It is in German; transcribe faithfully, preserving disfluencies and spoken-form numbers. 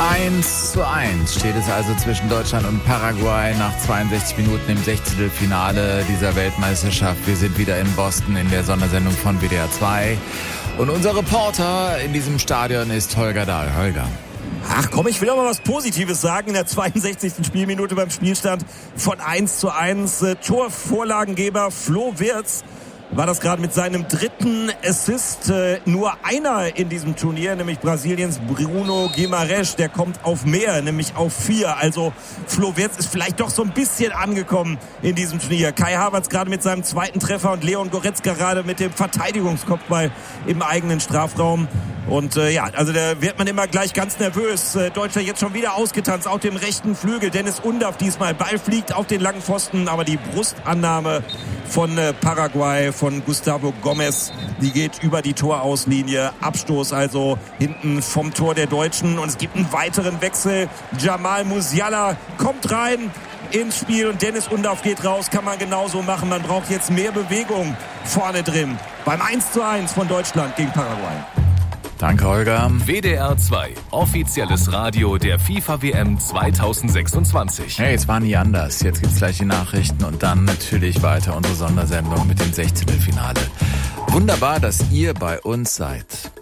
eins zu eins steht es also zwischen Deutschland und Paraguay nach zweiundsechzig Minuten im Sechzehntelfinale dieser Weltmeisterschaft. Wir sind wieder in Boston in der Sondersendung von W D R zwei. Und unser Reporter in diesem Stadion ist Holger Dahl. Holger. Ach komm, ich will auch mal was Positives sagen. In der zweiundsechzigsten Spielminute beim Spielstand von eins zu eins. Äh, Torvorlagengeber Flo Wirtz war das gerade mit seinem dritten Assist. Äh, nur einer in diesem Turnier, nämlich Brasiliens Bruno Guimarães, der kommt auf mehr, nämlich auf vier. Also Flo Wirtz ist vielleicht doch so ein bisschen angekommen in diesem Turnier. Kai Havertz gerade mit seinem zweiten Treffer und Leon Goretzka gerade mit dem Verteidigungskopfball im eigenen Strafraum. Und äh, ja, also da wird man immer gleich ganz nervös. Äh, Deutschland jetzt schon wieder ausgetanzt auf dem rechten Flügel. Dennis Undaff diesmal. Ball fliegt auf den langen Pfosten, aber die Brustannahme von äh, Paraguay, von Gustavo Gomez, die geht über die Torauslinie. Abstoß also hinten vom Tor der Deutschen. Und es gibt einen weiteren Wechsel. Jamal Musiala kommt rein ins Spiel und Dennis Undaff geht raus. Kann man genauso machen. Man braucht jetzt mehr Bewegung vorne drin. Beim eins zu eins von Deutschland gegen Paraguay. Danke, Holger. W D R zwei, offizielles Radio der FIFA W M zweitausendsechsundzwanzig. Hey, es war nie anders. Jetzt gibt's gleich die Nachrichten und dann natürlich weiter unsere Sondersendung mit dem Sechzehntelfinale. Wunderbar, dass ihr bei uns seid.